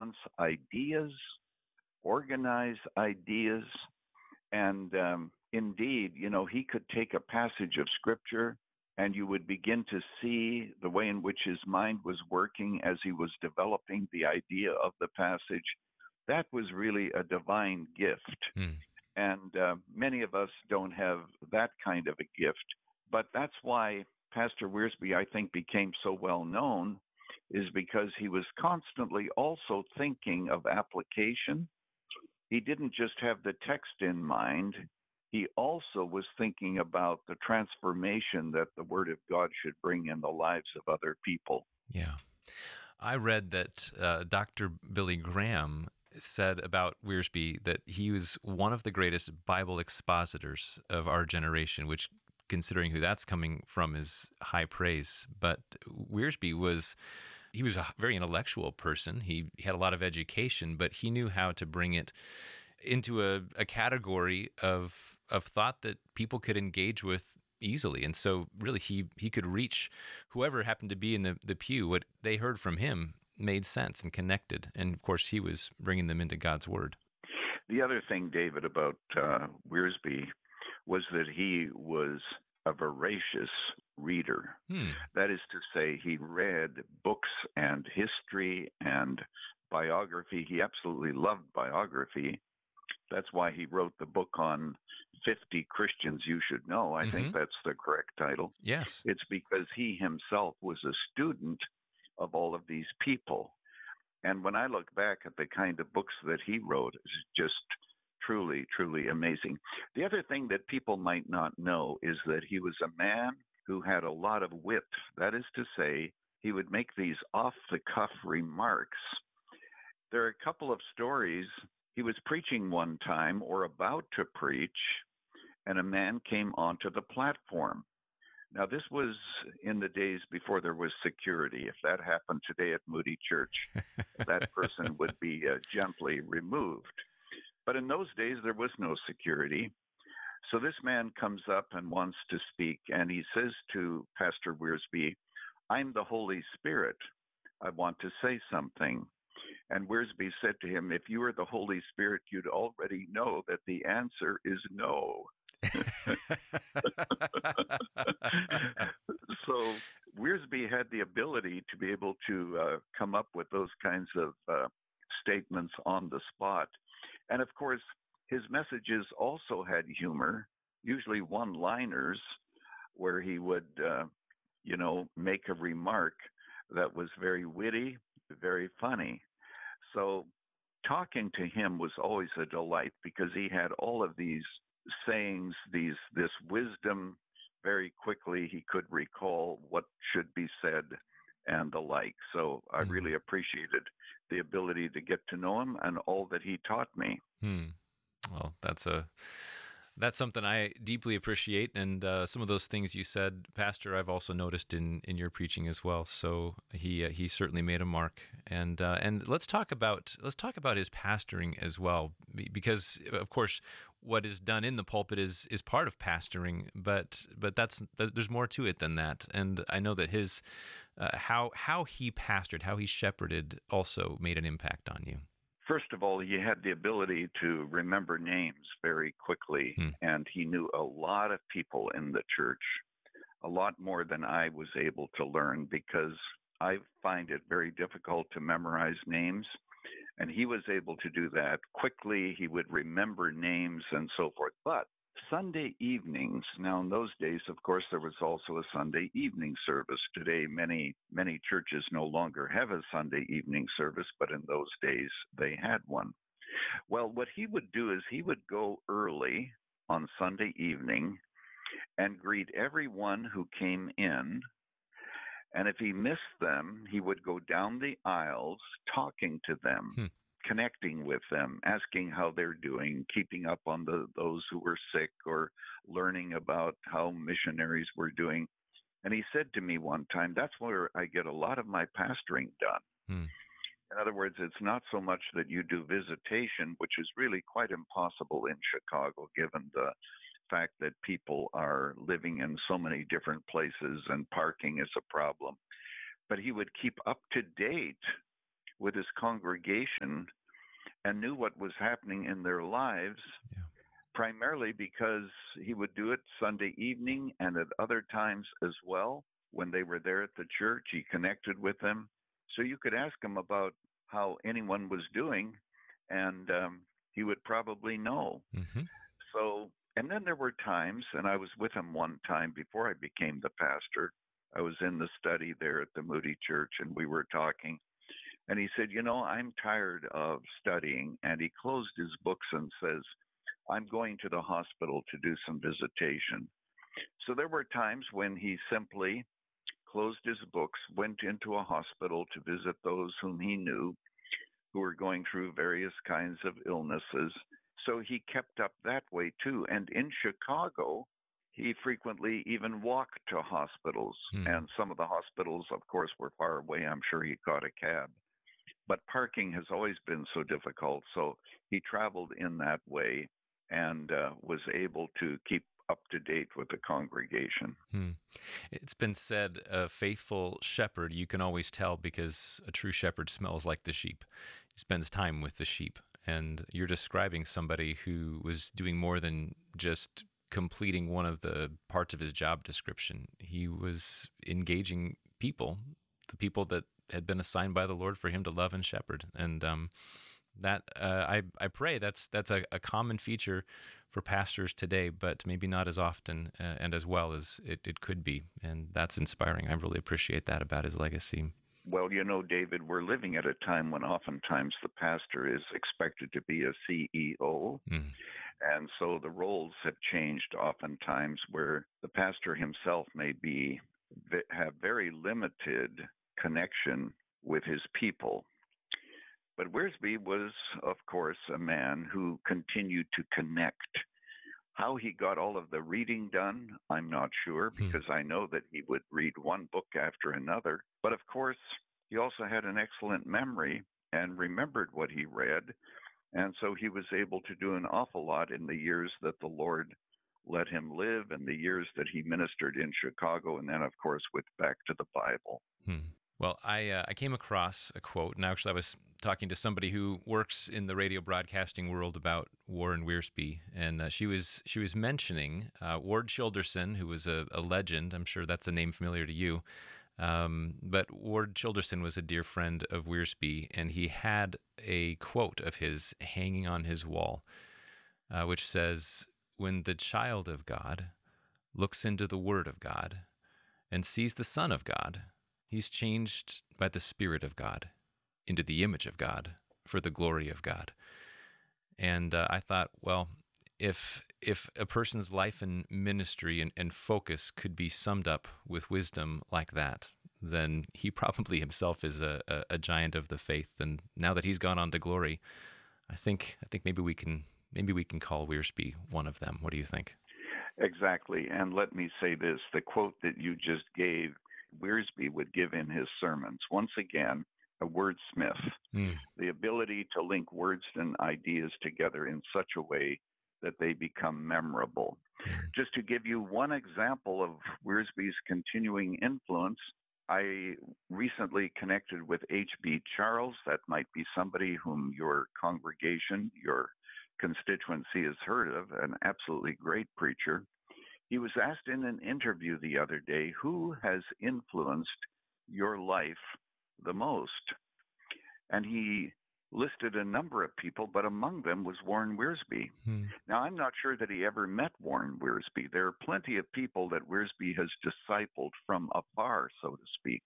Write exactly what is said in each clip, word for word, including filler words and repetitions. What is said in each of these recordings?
balance ideas, organize ideas, and um, indeed, you know, he could take a passage of scripture and you would begin to see the way in which his mind was working as he was developing the idea of the passage. That was really a divine gift. Mm. And uh, many of us don't have that kind of a gift. But that's why Pastor Wiersbe, I think, became so well known, is because he was constantly also thinking of application. He didn't just have the text in mind. He also was thinking about the transformation that the Word of God should bring in the lives of other people. Yeah. I read that uh, Doctor Billy Graham said about Wiersbe that he was one of the greatest Bible expositors of our generation, which, considering who that's coming from, is high praise. But Wiersbe was, he was a very intellectual person. He, he had a lot of education, but he knew how to bring it into a, a category of of thought that people could engage with easily. And so really he he could reach whoever happened to be in the, the pew. What they heard from him made sense and connected. And of course, he was bringing them into God's Word. The other thing, David, about uh, Wiersbe was that he was a voracious reader. Hmm. That is to say, he read books and history and biography. He absolutely loved biography. That's why he wrote the book on fifty Christians You Should Know. I mm-hmm. think that's the correct title. Yes. It's because he himself was a student of all of these people. And when I look back at the kind of books that he wrote, it's just truly, truly amazing. The other thing that people might not know is that he was a man who had a lot of wit. That is to say, he would make these off-the-cuff remarks. There are a couple of stories. He was preaching one time or about to preach, and a man came onto the platform. Now, this was in the days before there was security. If that happened today at Moody Church, that person would be uh, gently removed. But in those days, there was no security. So this man comes up and wants to speak, and he says to Pastor Wiersbe, "I'm the Holy Spirit. I want to say something." And Wiersbe said to him, "If you were the Holy Spirit, you'd already know that the answer is no." So Wiersbe had the ability to be able to uh, come up with those kinds of uh, statements on the spot. And of course, his messages also had humor, usually one-liners, where he would, uh, you know, make a remark that was very witty, very funny. So talking to him was always a delight because he had all of these sayings, these this wisdom. Very quickly he could recall what should be said and the like. So I mm. really appreciated the ability to get to know him and all that he taught me. Hmm. Well, that's a that's something I deeply appreciate, and uh, some of those things you said, Pastor, I've also noticed in, in your preaching as well. So he uh, he certainly made a mark, and uh, and let's talk about let's talk about his pastoring as well, because of course what is done in the pulpit is is part of pastoring, but but that's there's more to it than that, and I know that his uh, how how he pastored, how he shepherded, also made an impact on you. First of all, he had the ability to remember names very quickly, hmm. and he knew a lot of people in the church, a lot more than I was able to learn because I find it very difficult to memorize names, and he was able to do that quickly. He would remember names and so forth. But Sunday evenings, now in those days, of course, there was also a Sunday evening service. Today, many, many churches no longer have a Sunday evening service, but in those days, they had one. Well, what he would do is he would go early on Sunday evening and greet everyone who came in. And if he missed them, he would go down the aisles talking to them. Hmm. Connecting with them, asking how they're doing, keeping up on the those who were sick, or learning about how missionaries were doing. And he said to me one time, that's where I get a lot of my pastoring done. Hmm. In other words, it's not so much that you do visitation, which is really quite impossible in Chicago, given the fact that people are living in so many different places and parking is a problem. But he would keep up to date with his congregation and knew what was happening in their lives, Yeah. primarily because he would do it Sunday evening and at other times as well. When they were there at the church, he connected with them. So you could ask him about how anyone was doing, and um, he would probably know. Mm-hmm. So, and then there were times, and I was with him one time before I became the pastor. I was in the study there at the Moody Church, and we were talking. And he said, you know, I'm tired of studying. And he closed his books and says, I'm going to the hospital to do some visitation. So there were times when he simply closed his books, went into a hospital to visit those whom he knew who were going through various kinds of illnesses. So he kept up that way too. And in Chicago, he frequently even walked to hospitals. Hmm. And some of the hospitals, of course, were far away. I'm sure he caught a cab. But parking has always been so difficult. So he traveled in that way and uh, was able to keep up to date with the congregation. Hmm. It's been said, a faithful shepherd, you can always tell because a true shepherd smells like the sheep. He spends time with the sheep. And you're describing somebody who was doing more than just completing one of the parts of his job description. He was engaging people, the people that had been assigned by the Lord for him to love and shepherd. And um, that uh, I I pray that's that's a, a common feature for pastors today, but maybe not as often uh, and as well as it, it could be. And that's inspiring. I really appreciate that about his legacy. Well, you know, David, we're living at a time when oftentimes the pastor is expected to be a C E O. Mm. And so the roles have changed oftentimes where the pastor himself may be have very limited connection with his people. But Wiersbe was, of course, a man who continued to connect. How he got all of the reading done, I'm not sure, because hmm. I know that he would read one book after another. But of course, he also had an excellent memory and remembered what he read. And so he was able to do an awful lot in the years that the Lord let him live and the years that he ministered in Chicago, and then, of course, went back to the Bible. Hmm. Well, I uh, I came across a quote, and actually I was talking to somebody who works in the radio broadcasting world about Warren Wiersbe, and uh, she was she was mentioning uh, Ward Childerson, who was a, a legend. I'm sure that's a name familiar to you. Um, but Ward Childerson was a dear friend of Wiersbe, and he had a quote of his hanging on his wall, uh, which says, "When the child of God looks into the Word of God and sees the Son of God, he's changed by the Spirit of God into the image of God for the glory of God." And uh, I thought, well, if if a person's life and ministry and, and focus could be summed up with wisdom like that, then he probably himself is a, a, a giant of the faith. And now that he's gone on to glory, I think I think maybe we can maybe we can call Wiersbe one of them. What do you think? Exactly. And let me say this, the quote that you just gave, Wiersbe would give in his sermons. Once again, a wordsmith, mm. the ability to link words and ideas together in such a way that they become memorable. Mm. Just to give you one example of Wiersbe's continuing influence, I recently connected with H B Charles. That might be somebody whom your congregation, your constituency has heard of, an absolutely great preacher. He was asked in an interview the other day, who has influenced your life the most? And he listed a number of people, but among them was Warren Wiersbe. Hmm. Now, I'm not sure that he ever met Warren Wiersbe. There are plenty of people that Wiersbe has discipled from afar, so to speak.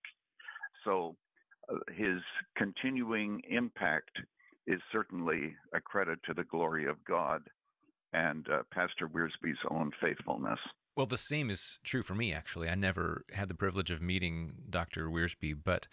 So uh, his continuing impact is certainly a credit to the glory of God and uh, Pastor Wiersbe's own faithfulness. Well, the same is true for me, actually. I never had the privilege of meeting Doctor Wiersbe, but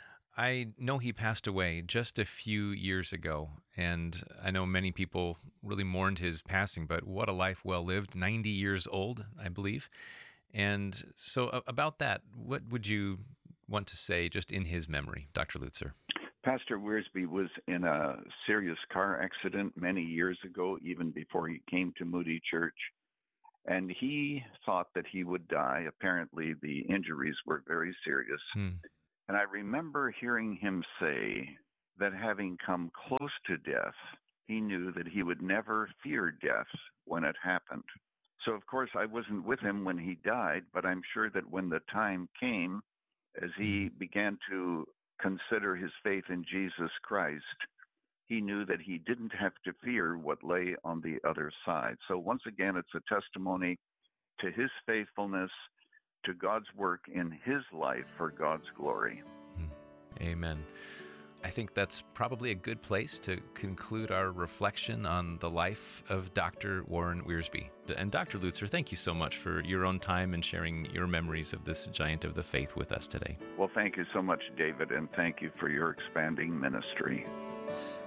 I know he passed away just a few years ago, and I know many people really mourned his passing, but what a life well lived, ninety years old, I believe. And so uh, about that, what would you want to say just in his memory, Doctor Lutzer? Pastor Wiersbe was in a serious car accident many years ago, even before he came to Moody Church. And he thought that he would die. Apparently, the injuries were very serious. Hmm. And I remember hearing him say that having come close to death, he knew that he would never fear death when it happened. So, of course, I wasn't with him when he died, but I'm sure that when the time came, as he began to consider his faith in Jesus Christ, he knew that he didn't have to fear what lay on the other side. So once again, it's a testimony to his faithfulness, to God's work in his life for God's glory. Amen. I think that's probably a good place to conclude our reflection on the life of Doctor Warren Wiersbe. And Doctor Lutzer, thank you so much for your own time and sharing your memories of this giant of the faith with us today. Well, thank you so much, David, and thank you for your expanding ministry.